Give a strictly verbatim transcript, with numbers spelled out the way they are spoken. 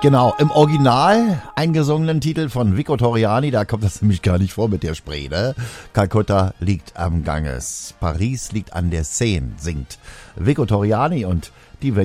Genau, im Original eingesungenen Titel von Vico Torriani, da kommt das nämlich gar nicht vor mit der Spree, ne? Kalkutta liegt am Ganges, Paris liegt an der Seine, singt Vico Torriani und die